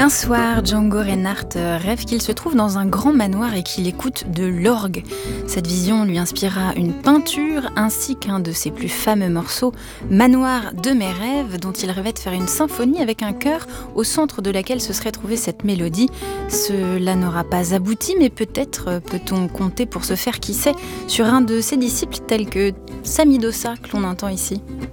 Un soir, Django Reinhardt rêve qu'il se trouve dans un grand manoir et qu'il écoute de l'orgue. Cette vision lui inspira une peinture ainsi qu'un de ses plus fameux morceaux, Manoir de mes rêves, dont il rêvait de faire une symphonie avec un chœur au centre de laquelle se serait trouvée cette mélodie. Cela n'aura pas abouti, mais peut-être peut-on compter pour ce faire, qui sait, sur un de ses disciples tels que Sami Dossa que l'on entend ici.